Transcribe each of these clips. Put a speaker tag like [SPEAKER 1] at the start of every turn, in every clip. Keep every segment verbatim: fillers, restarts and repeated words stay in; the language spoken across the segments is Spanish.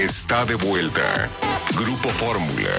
[SPEAKER 1] está de vuelta. Grupo Fórmula.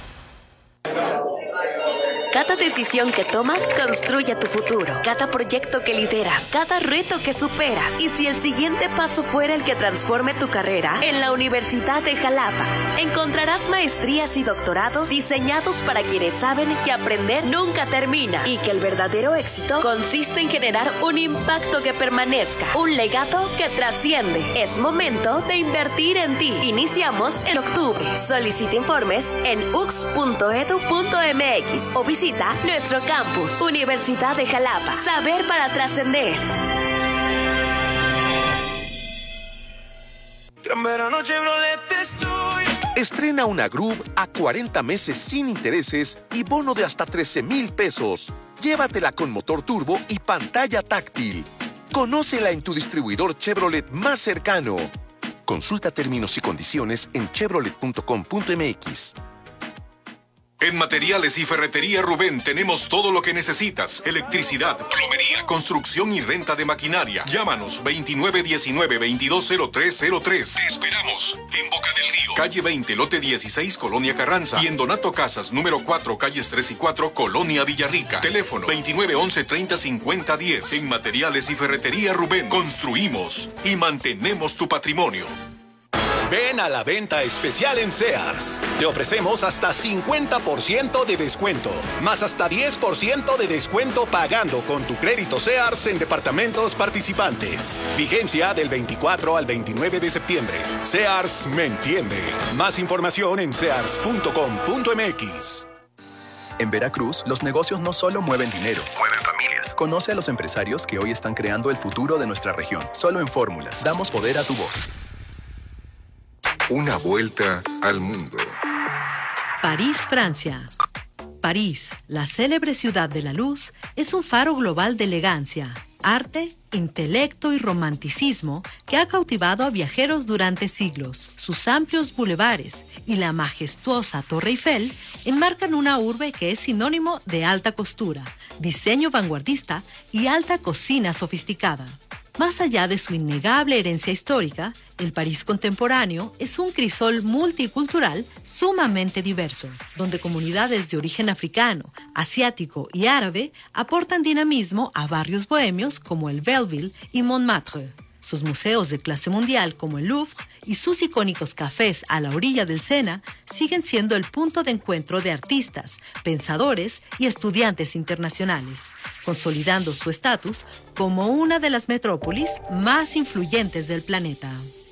[SPEAKER 2] Cada decisión que tomas construye tu futuro. Cada proyecto que lideras, cada reto que superas. Y si el siguiente paso fuera el que transforme tu carrera, en la Universidad de Jalapa encontrarás maestrías y doctorados diseñados para quienes saben que aprender nunca termina y que el verdadero éxito consiste en generar un impacto que permanezca, un legado que trasciende. Es momento de invertir en ti. Iniciamos en octubre. Solicita informes en u x punto e d u punto m x o visita nuestro campus, Universidad de Jalapa. Saber para trascender.
[SPEAKER 3] Gran verano Chevrolet estoy.
[SPEAKER 4] Estrena una Groove a cuarenta meses sin intereses y bono de hasta trece mil pesos. Llévatela con motor turbo y pantalla táctil. Conócela en tu distribuidor Chevrolet más cercano. Consulta términos y condiciones en chevrolet punto com punto m x.
[SPEAKER 1] En Materiales y Ferretería Rubén tenemos todo lo que necesitas. Electricidad, plomería, construcción y renta de maquinaria. Llámanos veintinueve diecinueve veintidós cero tres cero tres. Te esperamos en Boca del Río. Calle veinte, lote dieciséis, Colonia Carranza. Y en Donato Casas, número cuatro, calles tres y cuatro, Colonia Villarrica. Teléfono veintinueve once treinta cincuenta diez. En Materiales y Ferretería Rubén construimos y mantenemos tu patrimonio.
[SPEAKER 5] Ven a la venta especial en Sears. Te ofrecemos hasta cincuenta por ciento de descuento, más hasta diez por ciento de descuento pagando con tu crédito Sears en departamentos participantes. Vigencia del veinticuatro al veintinueve de septiembre. Sears me entiende. Más información en sears punto com punto m x.
[SPEAKER 6] En Veracruz, los negocios no solo mueven dinero, mueven familias. Conoce a los empresarios que hoy están creando el futuro de nuestra región. Solo en Fórmula, damos poder a tu voz.
[SPEAKER 1] Una vuelta al mundo.
[SPEAKER 7] París, Francia. París, la célebre ciudad de la luz, es un faro global de elegancia, arte, intelecto y romanticismo que ha cautivado a viajeros durante siglos. Sus amplios bulevares y la majestuosa Torre Eiffel enmarcan una urbe que es sinónimo de alta costura, diseño vanguardista y alta cocina sofisticada. Más allá de su innegable herencia histórica, el París contemporáneo es un crisol multicultural sumamente diverso, donde comunidades de origen africano, asiático y árabe aportan dinamismo a barrios bohemios como el Belleville y Montmartre. Sus museos de clase mundial como el Louvre y sus icónicos cafés a la orilla del Sena siguen siendo el punto de encuentro de artistas, pensadores y estudiantes internacionales, consolidando su estatus como una de las metrópolis más influyentes del planeta.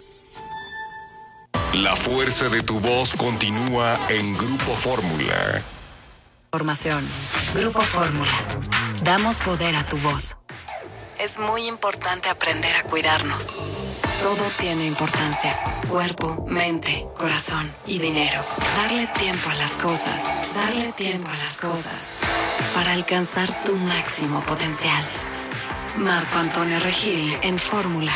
[SPEAKER 1] La fuerza de tu voz continúa en Grupo Fórmula.
[SPEAKER 8] Formación. Grupo Fórmula. Damos poder a tu voz. Es muy importante aprender a cuidarnos. Todo tiene importancia. Cuerpo, mente, corazón y dinero. Darle tiempo a las cosas. Darle tiempo a las cosas. Para alcanzar tu máximo potencial. Marco Antonio Regil en Fórmula.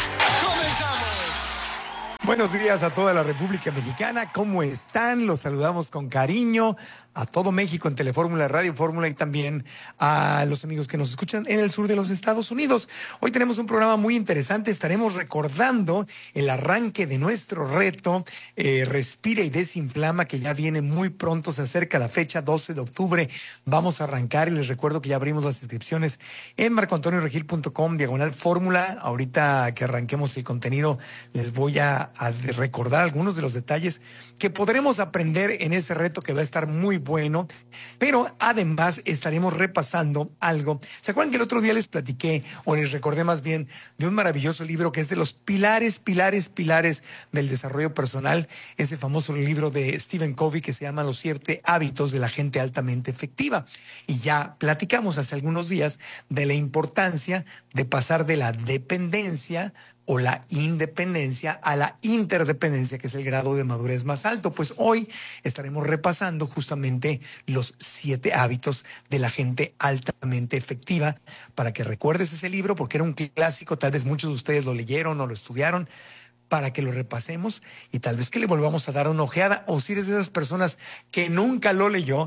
[SPEAKER 9] Buenos días a toda la República Mexicana. ¿Cómo están? Los saludamos con cariño a todo México en Telefórmula, Radio Fórmula y también a los amigos que nos escuchan en el sur de los Estados Unidos. Hoy tenemos un programa muy interesante. Estaremos recordando el arranque de nuestro reto eh, Respira y Desinflama, que ya viene muy pronto. Se acerca la fecha, doce de octubre. Vamos a arrancar y les recuerdo que ya abrimos las inscripciones en marco antonio regil punto com, diagonal fórmula. Ahorita que arranquemos el contenido, les voy a a recordar algunos de los detalles que podremos aprender en ese reto que va a estar muy bueno, pero además estaremos repasando algo. ¿Se acuerdan que el otro día les platiqué, o les recordé más bien, de un maravilloso libro que es de los pilares, pilares, pilares del desarrollo personal? Ese famoso libro de Stephen Covey que se llama Los siete hábitos de la gente altamente efectiva. Y ya platicamos hace algunos días de la importancia de pasar de la dependencia o la independencia a la interdependencia, que es el grado de madurez más alto. Pues hoy estaremos repasando justamente los siete hábitos de la gente altamente efectiva, para que recuerdes ese libro, porque era un clásico, tal vez muchos de ustedes lo leyeron o lo estudiaron, para que lo repasemos y tal vez que le volvamos a dar una ojeada, o si eres de esas personas que nunca lo leyó,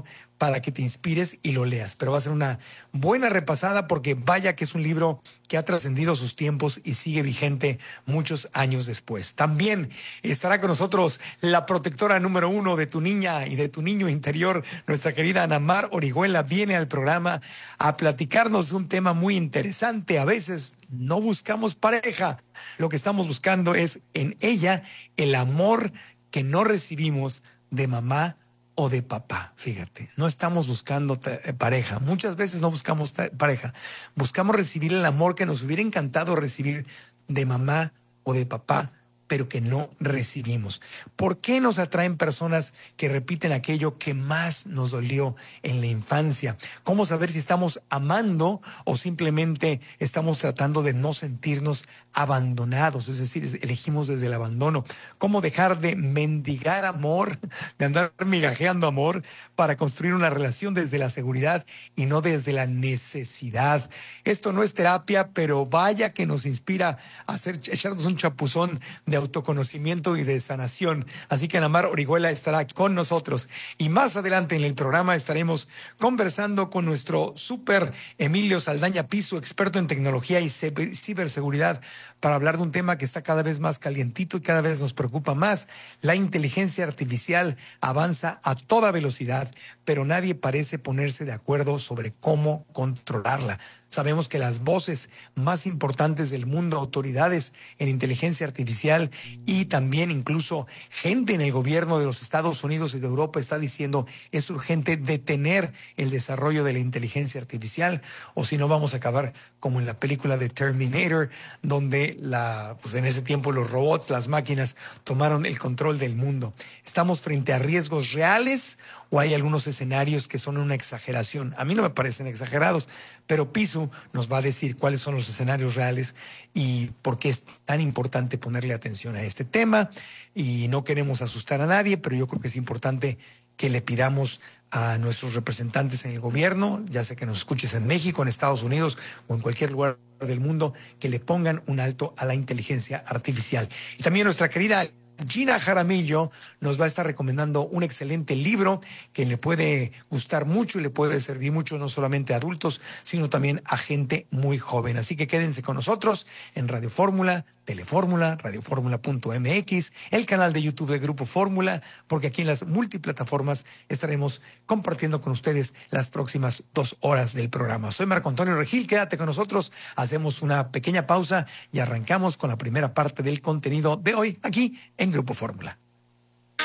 [SPEAKER 9] para que te inspires y lo leas. Pero va a ser una buena repasada porque vaya que es un libro que ha trascendido sus tiempos y sigue vigente muchos años después. También estará con nosotros la protectora número uno de tu niña y de tu niño interior, nuestra querida Ana Mar Orihuela, viene al programa a platicarnos de un tema muy interesante. A veces no buscamos pareja, lo que estamos buscando es en ella el amor que no recibimos de mamá o de papá. Fíjate, no estamos buscando pareja, muchas veces no buscamos pareja, buscamos recibir el amor que nos hubiera encantado recibir de mamá o de papá, pero que no recibimos. ¿Por qué nos atraen personas que repiten aquello que más nos dolió en la infancia? ¿Cómo saber si estamos amando o simplemente estamos tratando de no sentirnos abandonados? Es decir, elegimos desde el abandono. ¿Cómo dejar de mendigar amor, de andar migajeando amor para construir una relación desde la seguridad y no desde la necesidad? Esto no es terapia, pero vaya que nos inspira a hacer, echarnos un chapuzón de autoconocimiento y de sanación. Así que Ana Mar Orihuela estará con nosotros y más adelante en el programa estaremos conversando con nuestro súper Emilio Saldaña Piso, experto en tecnología y ciberseguridad, para hablar de un tema que está cada vez más calientito y cada vez nos preocupa más. La inteligencia artificial avanza a toda velocidad, pero nadie parece ponerse de acuerdo sobre cómo controlarla. Sabemos que las voces más importantes del mundo, autoridades en inteligencia artificial y también incluso gente en el gobierno de los Estados Unidos y de Europa está diciendo es urgente detener el desarrollo de la inteligencia artificial, o si no vamos a acabar como en la película de Terminator, donde la, pues en ese tiempo los robots, las máquinas tomaron el control del mundo. ¿Estamos frente a riesgos reales o hay algunos escenarios que son una exageración? A mí no me parecen exagerados, pero Piso nos va a decir cuáles son los escenarios reales y por qué es tan importante ponerle atención a este tema. Y no queremos asustar a nadie, pero yo creo que es importante que le pidamos a nuestros representantes en el gobierno, ya sea que nos escuches en México, en Estados Unidos o en cualquier lugar del mundo, que le pongan un alto a la inteligencia artificial. Y también nuestra querida Gina Jaramillo nos va a estar recomendando un excelente libro que le puede gustar mucho y le puede servir mucho no solamente a adultos, sino también a gente muy joven. Así que quédense con nosotros en Radio Fórmula, Telefórmula, radio fórmula punto m x, el canal de YouTube de Grupo Fórmula, porque aquí en las multiplataformas estaremos compartiendo con ustedes las próximas dos horas del programa. Soy Marco Antonio Regil, quédate con nosotros, hacemos una pequeña pausa y arrancamos con la primera parte del contenido de hoy aquí en Grupo Fórmula.